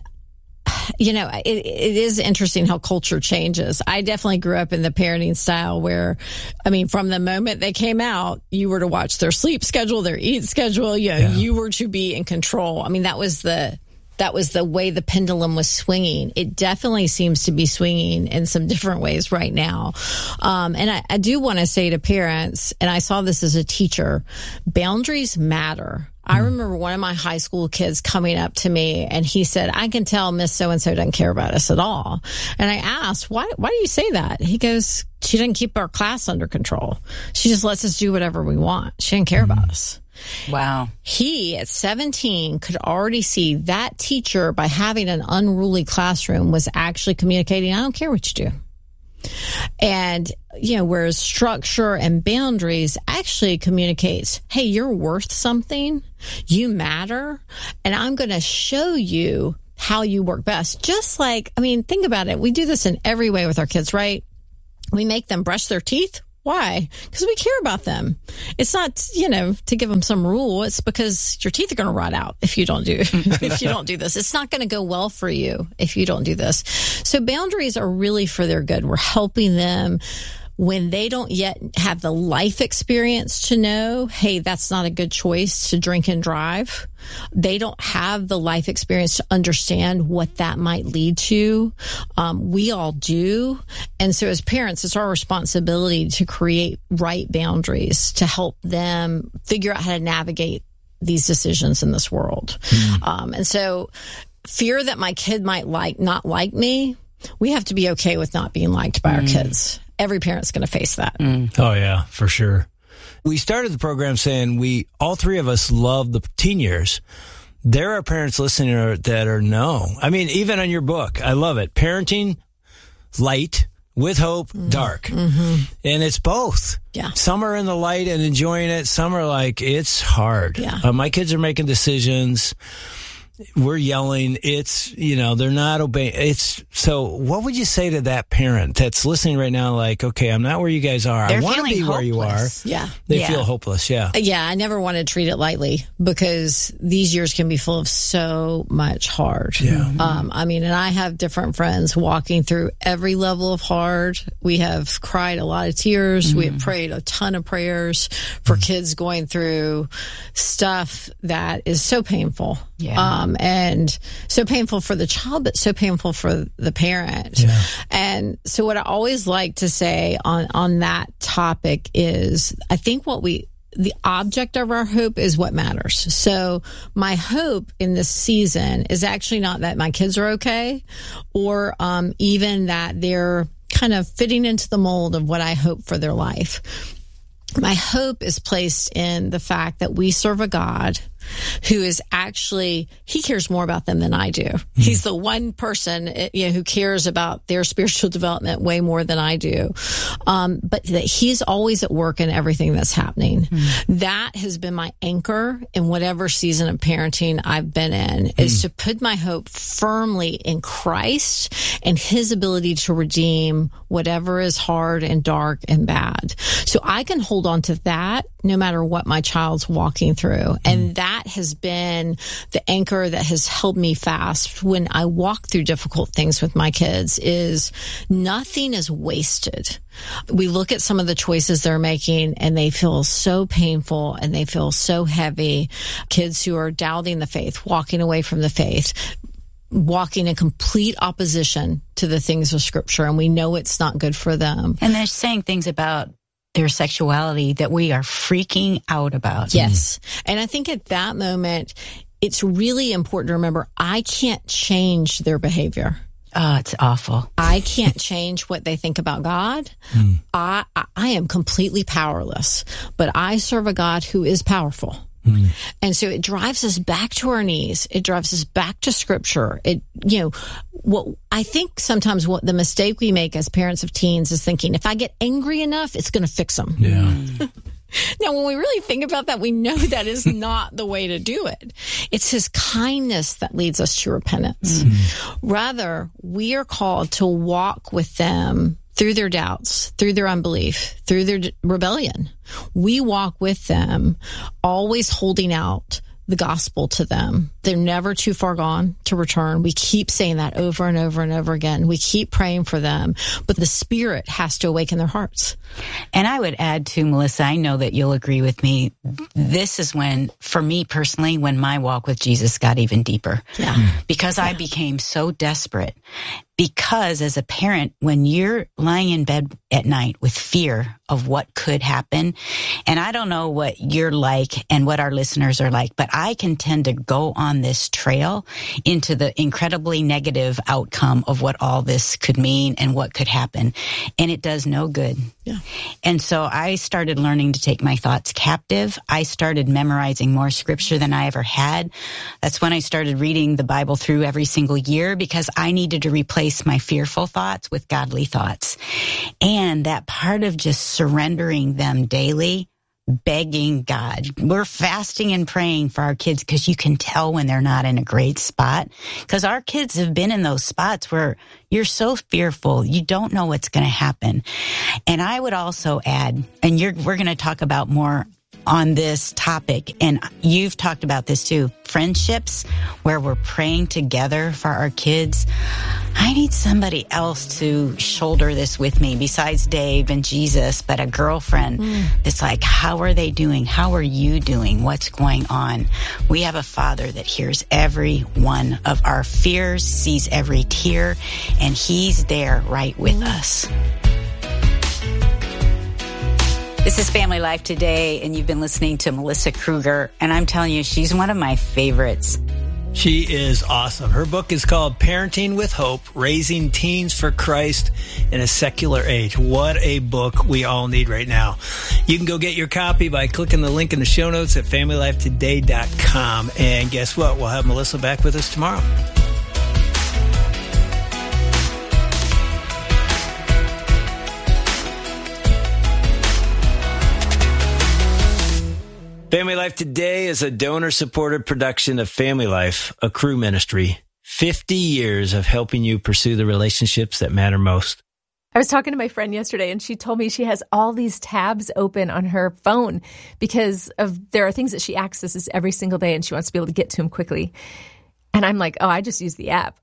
you know, it, it is interesting how culture changes. I definitely grew up in the parenting style where, I mean, from the moment they came out, you were to watch their sleep schedule, their eat schedule. You know, yeah. you were to be in control. I mean, that was the... That was the way the pendulum was swinging. It definitely seems to be swinging in some different ways right now. Um, and I, I do want to say to parents, and I saw this as a teacher, boundaries matter. I remember one of my high school kids coming up to me and he said, I can tell Miss So-and-so doesn't care about us at all. And I asked, why, why do you say that? He goes, she didn't keep our class under control. She just lets us do whatever we want. She didn't care about us. Wow. He, at seventeen, could already see that teacher, by having an unruly classroom, was actually communicating, I don't care what you do. And, you know, whereas structure and boundaries actually communicates, hey, you're worth something, you matter, and I'm going to show you how you work best. Just like, I mean, think about it. We do this in every way with our kids, right? We make them brush their teeth. Why? Because we care about them. It's not, you know, to give them some rule. It's because your teeth are going to rot out if you don't do if you don't do this. It's not going to go well for you if you don't do this. So boundaries are really for their good. We're helping them when they don't yet have the life experience to know, hey, that's not a good choice to drink and drive. They don't have the life experience to understand what that might lead to. Um, we all do. And so as parents, it's our responsibility to create right boundaries to help them figure out how to navigate these decisions in this world. Mm. Um, and so fear that my kid might like not like me, we have to be okay with not being liked by mm. our kids. Every parent's going to face that. Mm. Oh, yeah, for sure. We started the program saying we, all three of us, love the teen years. There are parents listening that are no. I mean, even on your book, I love it. Parenting, light, with hope, mm. dark. Mm-hmm. And it's both. Yeah. Some are in the light and enjoying it. Some are like, it's hard. Yeah. Uh, my kids are making decisions. We're yelling. It's, you know, they're not obeying. It's so what would you say to that parent that's listening right now? Like, okay, I'm not where you guys are. They're I want to be hopeless. where you are. Yeah. They yeah. feel hopeless. Yeah. Yeah. I never want to treat it lightly because these years can be full of so much hard. Yeah. Um, I mean, and I have different friends walking through every level of hard. We have cried a lot of tears. Mm-hmm. We have prayed a ton of prayers for mm-hmm. kids going through stuff that is so painful. Yeah. Um, and so painful for the child, but so painful for the parent. Yeah. And so what I always like to say on, on that topic is I think what we, the object of our hope is what matters. So my hope in this season is actually not that my kids are okay or, um, even that they're kind of fitting into the mold of what I hope for their life. My hope is placed in the fact that we serve a God who is actually, he cares more about them than I do. Mm-hmm. He's the one person, you know, who cares about their spiritual development way more than I do. Um, but that he's always at work in everything that's happening. Mm-hmm. That has been my anchor in whatever season of parenting I've been in, mm-hmm. is to put my hope firmly in Christ and his ability to redeem whatever is hard and dark and bad. So I can hold on to that no matter what my child's walking through. Mm-hmm. And that has been the anchor that has held me fast when I walk through difficult things with my kids is nothing is wasted. We look at some of the choices they're making and they feel so painful and they feel so heavy. Kids who are doubting the faith, walking away from the faith, walking in complete opposition to the things of Scripture, and we know it's not good for them. And they're saying things about their sexuality that we are freaking out about. Yes. And I think at that moment, it's really important to remember, I can't change their behavior. Oh, it's awful. I can't change what they think about God. Mm. I, I am completely powerless, but I serve a God who is powerful. Mm. And so it drives us back to our knees. It drives us back to Scripture. It, you know, what I think sometimes what the mistake we make as parents of teens is thinking, if I get angry enough, it's going to fix them. Yeah. Now, when we really think about that, we know that is not the way to do it. It's his kindness that leads us to repentance. Mm. Rather, we are called to walk with them through their doubts, through their unbelief, through their rebellion. We walk with them, always holding out the gospel to them. They're never too far gone to return. We keep saying that over and over and over again. We keep praying for them, but the Spirit has to awaken their hearts. And I would add to, Melissa, I know that you'll agree with me. This is when, for me personally, when my walk with Jesus got even deeper. Yeah. Because yeah. I became so desperate. Because as a parent, when you're lying in bed at night with fear of what could happen, and I don't know what you're like and what our listeners are like, but I can tend to go on this trail into the incredibly negative outcome of what all this could mean and what could happen. And it does no good. Yeah. And so I started learning to take my thoughts captive. I started memorizing more scripture than I ever had. That's when I started reading the Bible through every single year, because I needed to replace my fearful thoughts with godly thoughts. And that part of just surrendering them daily, begging God. We're fasting and praying for our kids, because you can tell when they're not in a great spot, because our kids have been in those spots where you're so fearful. You don't know what's going to happen. And I would also add, and you're, we're going to talk about more on this topic, and you've talked about this too, friendships where we're praying together for our kids. I need somebody else to shoulder this with me besides Dave and Jesus, but a girlfriend mm. that's like, how are they doing? How are you doing? What's going on? We have a Father that hears every one of our fears, sees every tear, and He's there right with mm. us. This is Family Life Today, and you've been listening to Melissa Kruger, and I'm telling you, she's one of my favorites. She is awesome. Her book is called Parenting with Hope, Raising Teens for Christ in a Secular Age. What a book we all need right now. You can go get your copy by clicking the link in the show notes at family life today dot com. And guess what? We'll have Melissa back with us tomorrow. Family Life Today is a donor-supported production of Family Life, a Cru ministry. fifty years of helping you pursue the relationships that matter most. I was talking to my friend yesterday, and she told me she has all these tabs open on her phone because of there are things that she accesses every single day, and she wants to be able to get to them quickly. And I'm like, oh, I just use the app.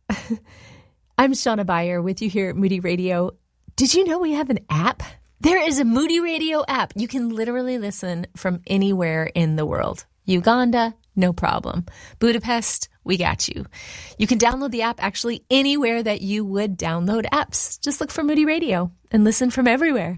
I'm Shauna Beyer with you here at Moody Radio. Did you know we have an app? There is a Moody Radio app. You can literally listen from anywhere in the world. Uganda, no problem. Budapest, we got you. You can download the app actually anywhere that you would download apps. Just look for Moody Radio and listen from everywhere.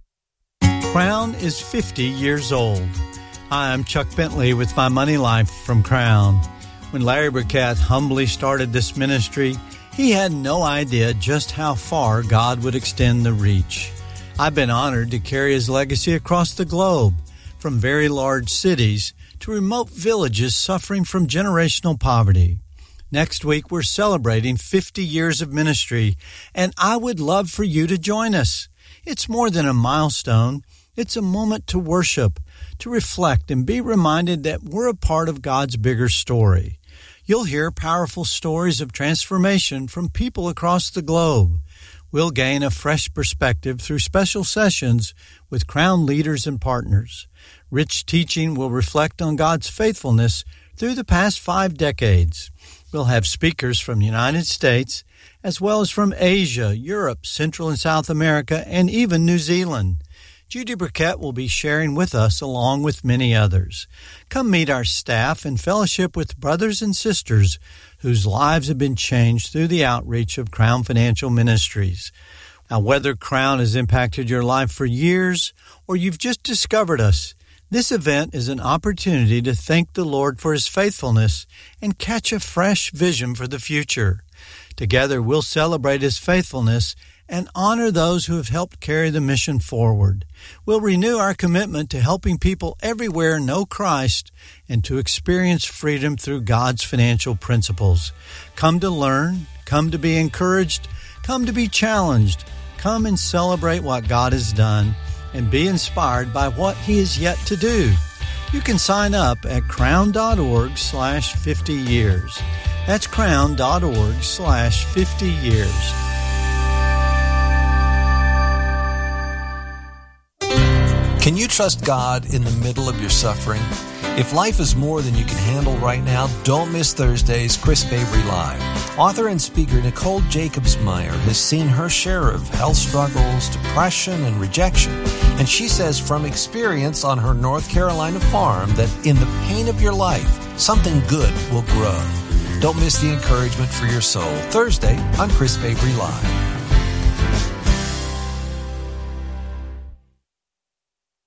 Crown is fifty years old. Hi, I'm Chuck Bentley with My Money Life from Crown. When Larry Burkett humbly started this ministry, he had no idea just how far God would extend the reach. I've been honored to carry his legacy across the globe, from very large cities to remote villages suffering from generational poverty. Next week, we're celebrating fifty years of ministry, and I would love for you to join us. It's more than a milestone. It's a moment to worship, to reflect, and be reminded that we're a part of God's bigger story. You'll hear powerful stories of transformation from people across the globe. We'll gain a fresh perspective through special sessions with Crown leaders and partners. Rich teaching will reflect on God's faithfulness through the past five decades. We'll have speakers from the United States, as well as from Asia, Europe, Central and South America, and even New Zealand. Judy Burkett will be sharing with us along with many others. Come meet our staff and fellowship with brothers and sisters whose lives have been changed through the outreach of Crown Financial Ministries. Now, whether Crown has impacted your life for years or you've just discovered us, this event is an opportunity to thank the Lord for His faithfulness and catch a fresh vision for the future. Together, we'll celebrate His faithfulness and honor those who have helped carry the mission forward. We'll renew our commitment to helping people everywhere know Christ and to experience freedom through God's financial principles. Come to learn, come to be encouraged, come to be challenged, come and celebrate what God has done and be inspired by what He is yet to do. You can sign up at crown.org slash 50 years. That's crown.org slash 50 years. Can you trust God in the middle of your suffering? If life is more than you can handle right now, don't miss Thursday's Chris Fabry Live. Author and speaker Nicole Jacobs-Meyer has seen her share of health struggles, depression, and rejection. And she says from experience on her North Carolina farm that in the pain of your life, something good will grow. Don't miss the encouragement for your soul. Thursday on Chris Fabry Live.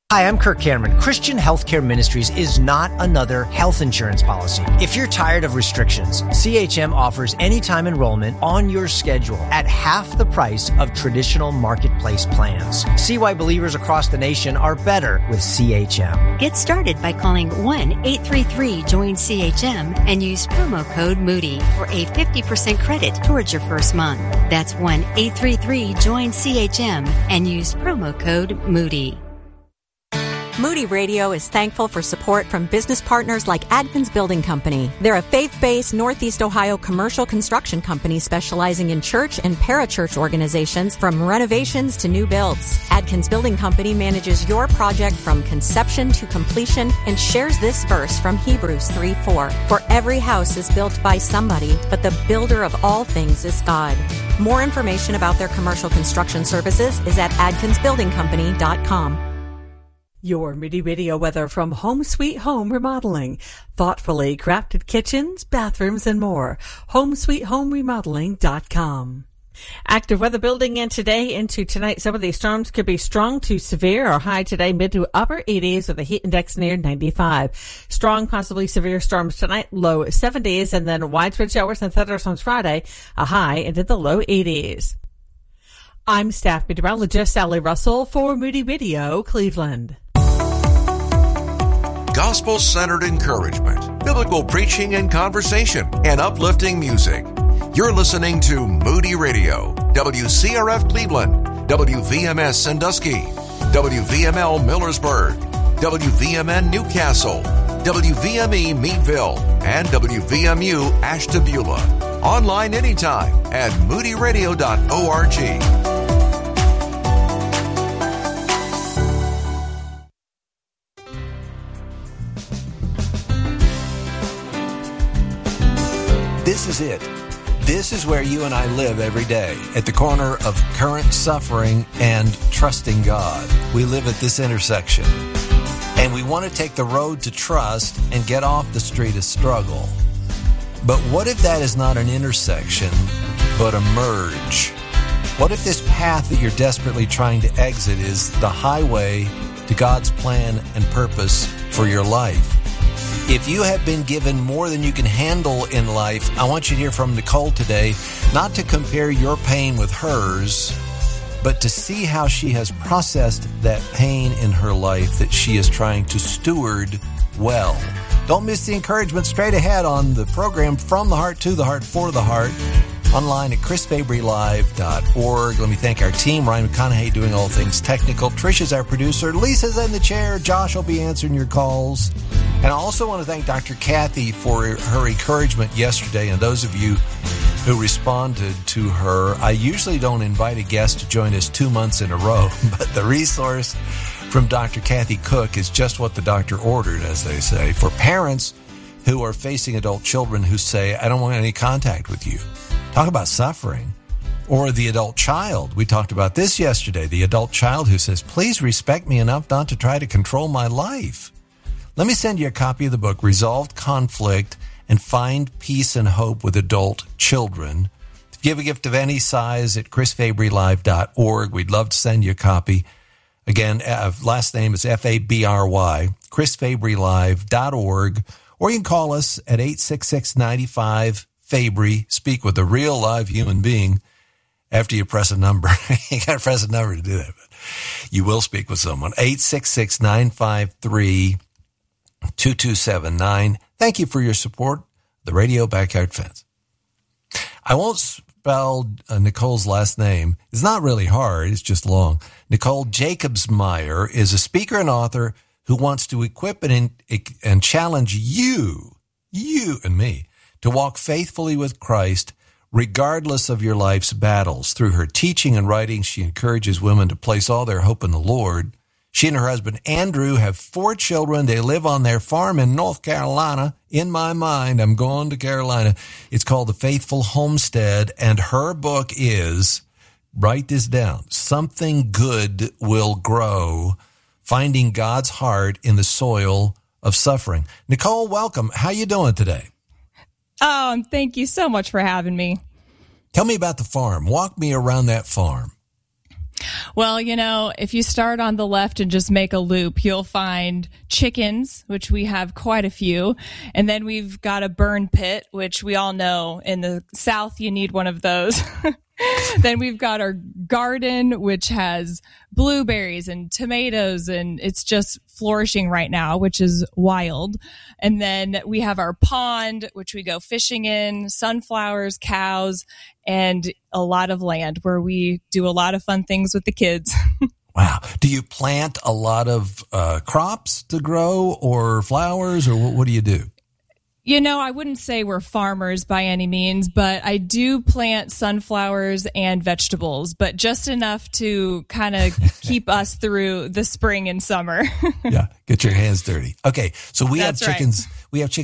Hi, I'm Kirk Cameron. Christian Healthcare Ministries is not another health insurance policy. If you're tired of restrictions, C H M offers anytime enrollment on your schedule at half the price of traditional marketplace plans. See why believers across the nation are better with C H M. Get started by calling one eight three three join C H M and use promo code Moody for a fifty percent credit towards your first month. That's one eight three three join C H M and use promo code Moody. Moody Radio is thankful for support from business partners like Adkins Building Company. They're a faith-based Northeast Ohio commercial construction company specializing in church and parachurch organizations from renovations to new builds. Adkins Building Company manages your project from conception to completion and shares this verse from Hebrews three four. For every house is built by somebody, but the builder of all things is God. More information about their commercial construction services is at adkins building company dot com. Your Moody Radio weather from Home Sweet Home Remodeling. Thoughtfully crafted kitchens, bathrooms, and more. home sweet home remodeling dot com. Active weather building in today into tonight. Some of these storms could be strong to severe or high today, mid to upper eighties with a heat index near ninety-five. Strong, possibly severe storms tonight, low seventies, and then widespread showers and thunderstorms Friday, a high into the low eighties. I'm staff meteorologist Sally Russell for Moody Radio, Cleveland. Gospel-centered encouragement, biblical preaching and conversation, and uplifting music. You're listening to Moody Radio, W C R F Cleveland, W V M S Sandusky, W V M L Millersburg, W V M N Newcastle, W V M E Meadville, and W V M U Ashtabula. Online anytime at moody radio dot org. This is it. This is where you and I live every day, at the corner of current suffering and trusting God. We live at this intersection, and we want to take the road to trust and get off the street of struggle. But what if that is not an intersection, but a merge? What if this path that you're desperately trying to exit is the highway to God's plan and purpose for your life? If you have been given more than you can handle in life, I want you to hear from Nicole today, not to compare your pain with hers, but to see how she has processed that pain in her life that she is trying to steward well. Don't miss the encouragement straight ahead on the program From the Heart to the Heart for the Heart, online at chris fabry live dot org. Let me thank our team, Ryan McConaughey doing all things technical. Trisha's our producer. Lisa's in the chair. Josh will be answering your calls. And I also want to thank Doctor Kathy for her encouragement yesterday, and those of you who responded to her. I usually don't invite a guest to join us two months in a row, but the resource from Doctor Kathy Cook is just what the doctor ordered, as they say, for parents who are facing adult children who say, I don't want any contact with you. Talk about suffering. Or the adult child. We talked about this yesterday. The adult child who says, please respect me enough not to try to control my life. Let me send you a copy of the book, Resolved Conflict and Find Peace and Hope with Adult Children. If you give a gift of any size at chris fabry live dot org, we'd love to send you a copy. Again, uh, last name is F A B R Y, chris fabry live dot org. Or you can call us at eight six six, nine five, Fabry. Speak with a real live human being after you press a number. You got to press a number to do that, but you will speak with someone. eight six six, nine five three, two two seven nine. Thank you for your support. The Radio Backyard Fence. I won't spell uh, Nicole's last name. It's not really hard. It's just long. Nicole Jacobsmeyer is a speaker and author who wants to equip and, and challenge you, you and me, to walk faithfully with Christ regardless of your life's battles. Through her teaching and writing, she encourages women to place all their hope in the Lord. She and her husband, Andrew, have four children. They live on their farm in North Carolina. In my mind, I'm going to Carolina. It's called The Faithful Homestead, and her book is, write this down, Something Good Will Grow, Finding God's Heart in the Soil of Suffering. Nicole, welcome. How you doing today? Oh, thank you so much for having me. Tell me about the farm. Walk me around that farm. Well, you know, if you start on the left and just make a loop, you'll find chickens, which we have quite a few. And then we've got a burn pit, which we all know in the South, you need one of those. Then we've got our garden, which has blueberries and tomatoes, and it's just flourishing right now, which is wild. And then we have our pond, which we go fishing in, sunflowers, cows, and a lot of land where we do a lot of fun things with the kids. Wow. Do you plant a lot of uh, crops to grow or flowers, or what, what do you do? You know, I wouldn't say we're farmers by any means, but I do plant sunflowers and vegetables, but just enough to kind of keep us through the spring and summer. Yeah, get your hands dirty. Okay, so we That's have chickens. Right. We have chickens.